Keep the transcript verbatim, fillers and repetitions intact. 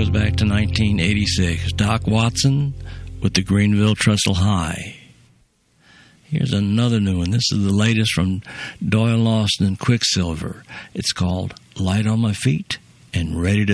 goes back to nineteen eighty-six. Doc Watson with the Greenville Trestle High. Here's another new one. This is the latest from Doyle Lawson and Quicksilver. It's called Light on My Feet and Ready to